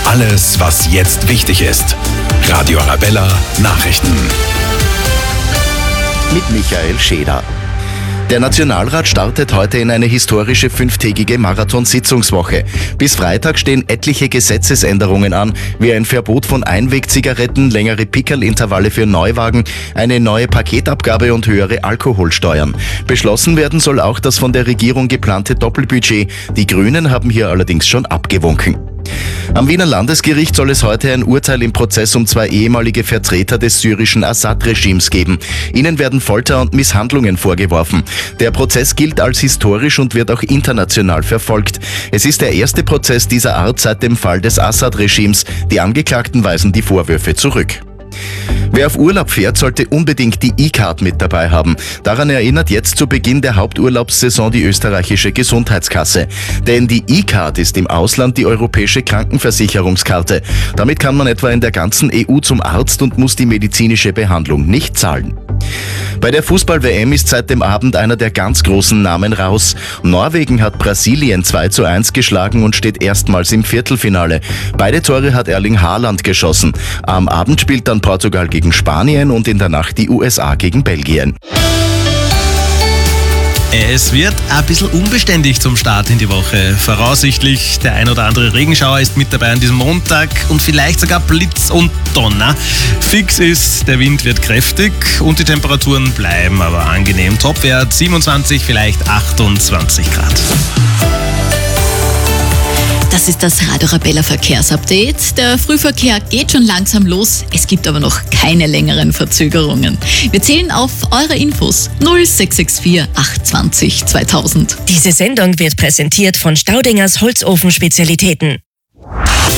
Alles, was jetzt wichtig ist. Radio Arabella Nachrichten. Mit Michael Scheder. Der Nationalrat startet heute in eine historische 5-tägige Marathon-Sitzungswoche. Bis Freitag stehen etliche Gesetzesänderungen an, wie ein Verbot von Einwegzigaretten, längere Pickerlintervalle für Neuwagen, eine neue Paketabgabe und höhere Alkoholsteuern. Beschlossen werden soll auch das von der Regierung geplante Doppelbudget. Die Grünen haben hier allerdings schon abgewunken. Am Wiener Landesgericht soll es heute ein Urteil im Prozess um 2 ehemalige Vertreter des syrischen Assad-Regimes geben. Ihnen werden Folter und Misshandlungen vorgeworfen. Der Prozess gilt als historisch und wird auch international verfolgt. Es ist der erste Prozess dieser Art seit dem Fall des Assad-Regimes. Die Angeklagten weisen die Vorwürfe zurück. Wer auf Urlaub fährt, sollte unbedingt die E-Card mit dabei haben. Daran erinnert jetzt zu Beginn der Haupturlaubssaison die österreichische Gesundheitskasse. Denn die E-Card ist im Ausland die europäische Krankenversicherungskarte. Damit kann man etwa in der ganzen EU zum Arzt und muss die medizinische Behandlung nicht zahlen. Bei der Fußball-WM ist seit dem Abend einer der ganz großen Namen raus. Norwegen hat Brasilien 2:1 geschlagen und steht erstmals im Viertelfinale. Beide Tore hat Erling Haaland geschossen. Am Abend spielt dann Portugal gegen Spanien und in der Nacht die USA gegen Belgien. Es wird ein bisschen unbeständig zum Start in die Woche. Voraussichtlich der ein oder andere Regenschauer ist mit dabei an diesem Montag und vielleicht sogar Blitz und Donner. Fix ist, der Wind wird kräftig und die Temperaturen bleiben aber angenehm. Topwert 27, vielleicht 28 Grad. Das ist das Radio Arabella Verkehrsupdate. Der Frühverkehr geht schon langsam los. Es gibt aber noch keine längeren Verzögerungen. Wir zählen auf eure Infos 0664 820 2000. Diese Sendung wird präsentiert von Staudingers Holzofen-Spezialitäten.